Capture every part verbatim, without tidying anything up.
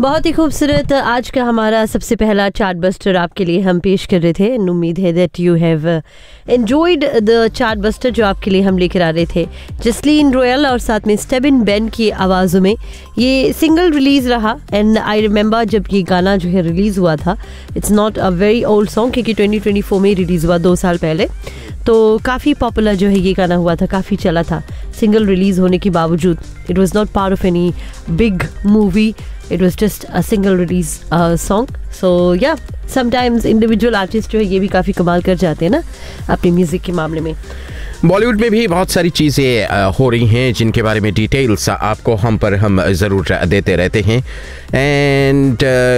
बहुत ही खूबसूरत आज का हमारा सबसे पहला चार्ट बस्टर आपके लिए हम पेश कर रहे थे। उम्मीद है that you have enjoyed the chart buster जो आपके लिए हम लेकर आ रहे थे। जसलीन रॉयल और साथ में स्टेबिन बेन की आवाज़ों में ये सिंगल रिलीज़ रहा। एंड आई रिमेंबर जब ये गाना जो है रिलीज़ हुआ था, it's not a very old song क्योंकि ट्वेंटी ट्वेंटी फोर में रिलीज़ हुआ, दो साल पहले। तो काफ़ी पॉपुलर जो है ये गाना हुआ था, काफ़ी चला था सिंगल रिलीज़ होने के बावजूद। It was not part of any big movie, it was just a single release uh, song. So yeah, sometimes individual artists जो है ये भी काफ़ी कमाल कर जाते हैं ना अपनी म्यूज़िक के मामले में। बॉलीवुड में भी बहुत सारी चीज़ें हो रही हैं जिनके बारे में डिटेल्स आपको हम पर हम ज़रूर देते रहते हैं। एंड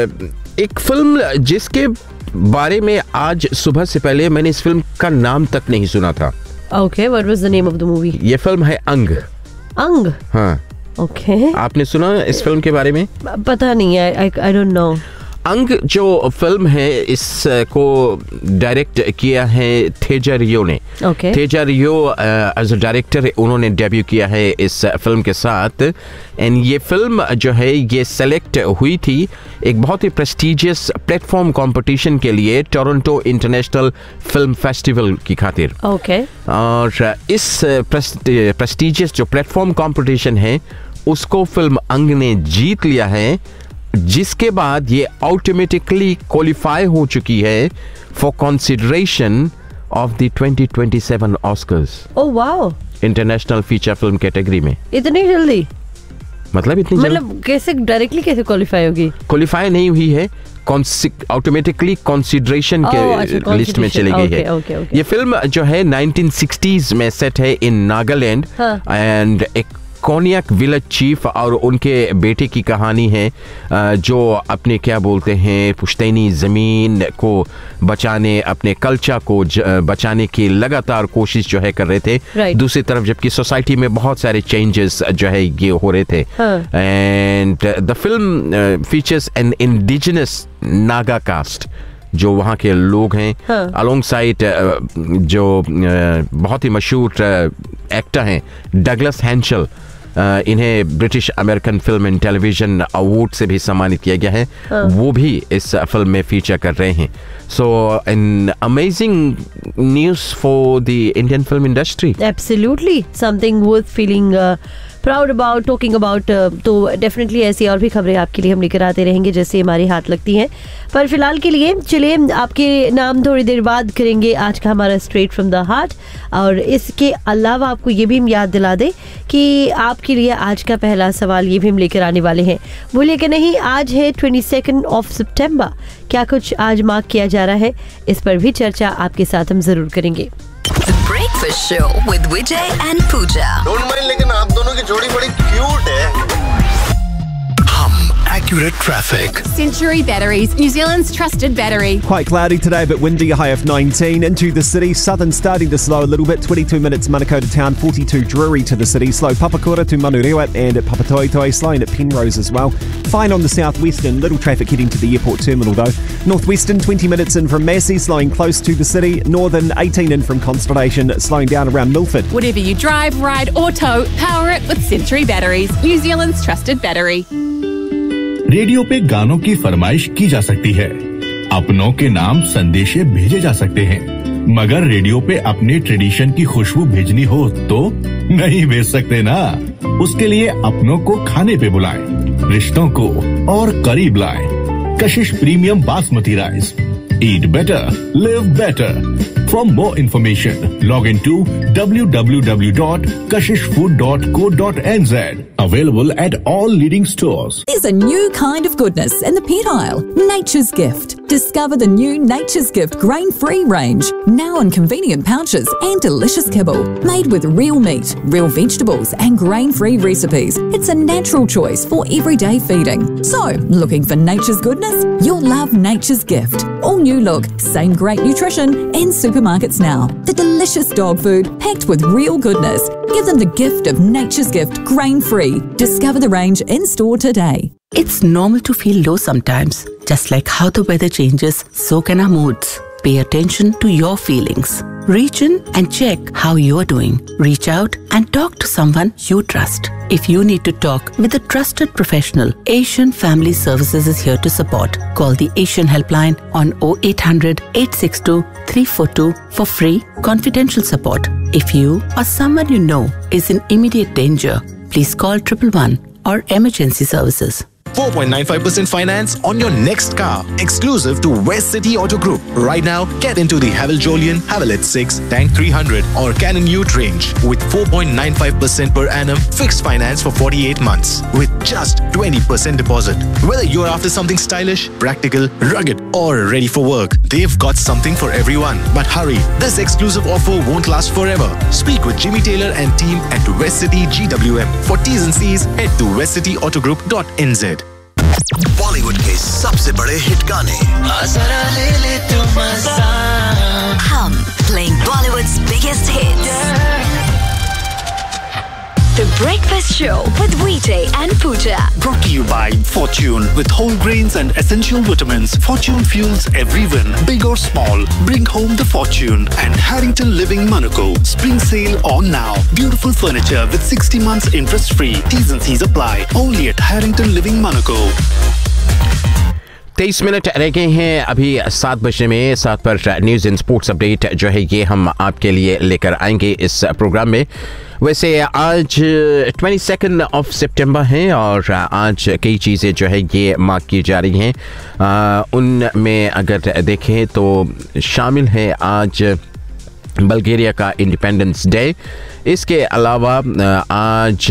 एक फिल्म जिसके बारे में आज सुबह से पहले मैंने इस फिल्म का नाम तक नहीं सुना था। Okay, what was the name of the movie? ये फिल्म है अंग। अंग? हाँ। Okay okay. आपने सुना इस फिल्म के बारे में? पता नहीं, आई आई डोंट नो। अंग जो फिल्म है इसको डायरेक्ट किया है तेजा रियो ने। okay. Teja Rio as a director उन्होंने डेब्यू किया है इस फिल्म के साथ। एंड ये फिल्म जो है ये सेलेक्ट हुई थी एक बहुत ही प्रेस्टिजियस प्लेटफॉर्म कंपटीशन के लिए, टोरंटो इंटरनेशनल फिल्म फेस्टिवल की खातिर। okay. और इस प्रेस्टिजियस जो प्लेटफॉर्म कंपटीशन है उसको फिल्म अंग ने जीत लिया है, जिसके बाद ये ऑटोमेटिकली क्वालिफाई हो चुकी है for consideration of the twenty twenty seven Oscars. Oh wow, international feature film category में। इतनी जल्दी? मतलब इतनी जल्दी मतलब कैसे डायरेक्टली कैसे क्वालिफाई होगी? क्वालिफाई नहीं हुई है, ऑटोमेटिकली कंसिडरेशन के oh, अच्छा, लिस्ट में चली गई है। okay, okay, okay. ये फिल्म जो है नाइनटीन सिक्सटीज़ में सेट है इन नागालैंड। एंड एक कोनियाक विलेज चीफ और उनके बेटे की कहानी है जो अपने क्या बोलते हैं पुश्तैनी ज़मीन को बचाने, अपने कल्चर को बचाने की लगातार कोशिश जो है कर रहे थे। right. दूसरी तरफ जबकि सोसाइटी में बहुत सारे चेंजेस जो है ये हो रहे थे। And the film features N indigenous Naga cast जो वहाँ के लोग हैं, अलोंग साइड जो बहुत ही मशहूर एक्टर हैं डगलस हैंशल। Uh, इन्हें British American film and television award से भी सम्मानित किया गया है। हाँ. वो भी इस फिल्म में फीचर कर रहे हैं। सो an amazing news for the Indian film industry. Absolutely something worth feeling proud about, talking about. तो डेफिनेटली ऐसी और भी खबरें आपके लिए हम लेकर आते रहेंगे जैसे हमारी हाथ लगती हैं। पर फिलहाल के लिए चलिए आपके नाम थोड़ी देर बाद करेंगे आज का हमारा स्ट्रेट फ्रॉम द हार्ट। और इसके अलावा आपको ये भी हम याद दिला दें कि आपके लिए आज का पहला सवाल ये भी हम लेकर आने वाले हैं। भूलिए कि नहीं, आज है ट्वेंटी सेकेंड ऑफ सितंबर। क्या कुछ आज मार्क किया जा रहा है, इस पर भी चर्चा आपके साथ हम जरूर करेंगे। Breakfast show with Vijay and Puja. Don't mind, लेकिन आप दोनों की जोड़ी बड़ी क्यूट है। Accurate traffic. Century Batteries, New Zealand's trusted battery. Quite cloudy today, but windy, a high of nineteen. Into the city, Southern starting to slow a little bit. twenty-two minutes Manukau to town, forty-two Drury to the city. Slow Papakura to Manurewa and at Papatoetoe, slowing at Penrose as well. Fine on the southwestern, little traffic heading to the airport terminal though. Northwestern, twenty minutes in from Massey, slowing close to the city. Northern, eighteen in from Constellation, slowing down around Milford. Whatever you drive, ride or tow, power it with Century Batteries, New Zealand's trusted battery. Radio पे गानों की फरमाइश की जा सकती है, अपनों के नाम संदेशे भेजे जा सकते हैं, मगर रेडियो पे अपने ट्रेडिशन की खुशबू भेजनी हो तो नहीं भेज सकते ना। उसके लिए अपनों को खाने पे बुलाएं, रिश्तों को और करीब लाएं। कशिश premium basmati rice, eat better, live better. For more information, log into w w w dot kashish food dot co dot n z. Available at all leading stores. There's a new kind of goodness in the pet aisle. Nature's Gift. Discover the new Nature's Gift grain-free range. Now in convenient pouches and delicious kibble. Made with real meat, real vegetables and grain-free recipes. It's a natural choice for everyday feeding. So, looking for nature's goodness? You'll love Nature's Gift. All new look, same great nutrition and supermarkets now. The delicious dog food packed with real goodness. Give them the gift of Nature's Gift grain-free. Discover the range in store today. It's normal to feel low sometimes. Just like how the weather changes, so can our moods. Pay attention to your feelings. Reach in and check how you are doing. Reach out and talk to someone you trust. If you need to talk with a trusted professional, Asian Family Services is here to support. Call the Asian Helpline on oh eight hundred, eight six two, three four two for free confidential support. If you or someone you know is in immediate danger, please call triple one or emergency services. four point nine five percent finance on your next car, exclusive to West City Auto Group. Right now, get into the Haval Jolion, Haval H six, Tank three hundred or Canon Ute range with four point nine five percent per annum fixed finance for forty-eight months with just twenty percent deposit. Whether you're after something stylish, practical, rugged or ready for work, they've got something for everyone. But hurry, this exclusive offer won't last forever. Speak with Jimmy Taylor and team at West City G W M. For T's and C's, head to west city auto group dot n z. Bollywood के सबसे बड़े hit गाने, जरा ले ले तू मजा, हम playing Bollywood's biggest hits. The Breakfast Show with Vijay and Pooja. Brought to you by Fortune. With whole grains and essential vitamins, Fortune fuels every win, big or small. Bring home the Fortune. And Harrington Living Monaco. Spring sale on now. Beautiful furniture with sixty months interest free. T's and C's apply. Only at Harrington Living Monaco. तेईस minute रह गए हैं अभी सात बजने में। सात पर न्यूज़ एंड स्पोर्ट्स अपडेट जो है ये हम आपके लिए लेकर आएंगे इस प्रोग्राम में। वैसे आज ट्वेंटी सेकेंड ऑफ सितंबर है और आज कई चीज़ें जो है ये मार्क की जा रही हैं। उनमें अगर देखें तो शामिल है आज बल्गेरिया का इंडिपेंडेंस डे। इसके अलावा आज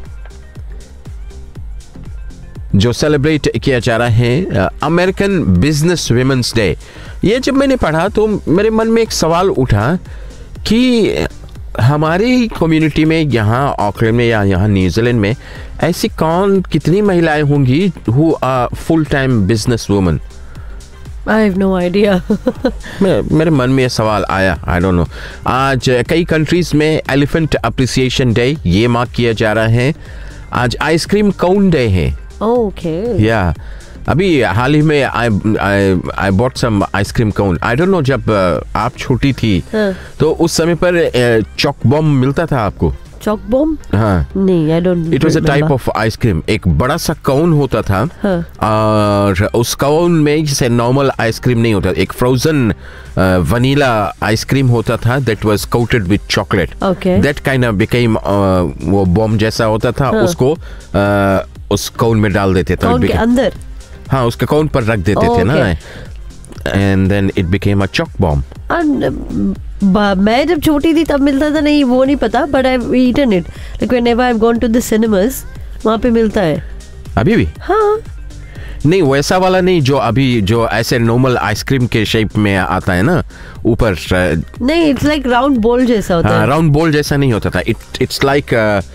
जो सेलिब्रेट किया जा रहा है अमेरिकन बिजनेस वुमेन्स डे। ये जब मैंने पढ़ा तो मेरे मन में एक सवाल उठा कि हमारी कम्युनिटी में यहाँ ऑकलैंड में या यहाँ न्यूजीलैंड में ऐसी कौन कितनी महिलाएं होंगी who are full time business woman. I have no idea. मेरे मन में ये सवाल आया, आई डोंट नो। आज कई कंट्रीज में एलिफेंट अप्रिसिएशन डे ये मार्क किया जा रहा है। आज आइसक्रीम कोन डे है। Okay. Yeah. अभी हाल ही में आई आई I bought some ice cream cone. I don't know, जब आप छोटी थी हाँ. तो उस समय पर चॉक बॉम्ब मिलता था आपको। Chalk bomb? हाँ नहीं, I don't. It was a type of ice cream. एक बड़ा सा कोन होता था हाँ. और उस कोन में जैसे नॉर्मल आइसक्रीम नहीं होता, एक फ्रोजन वनीला आइसक्रीम होता था that was coated with chocolate. That kind of became वो बॉम्ब जैसा होता था हाँ. उसको uh, उस कोन में डाल देते थे। कोन के अंदर? हाँ, उसके कोन पर रख देते थे ना, and then it became a chalk bomb. मैं जब छोटी थी तब मिलता था, नहीं वो नहीं पता, but I have eaten it like whenever I have gone to the cinemas, वहाँ पे मिलता है अभी भी। हाँ नहीं, वैसा वाला नहीं जो अभी जो ऐसे नॉर्मल आइसक्रीम के शेप में आता है ना ऊपर। नहीं, इट्स लाइक राउंड बॉल जैसा होता है। राउंड बॉल जैसा नहीं होता था, इट इट्स लाइक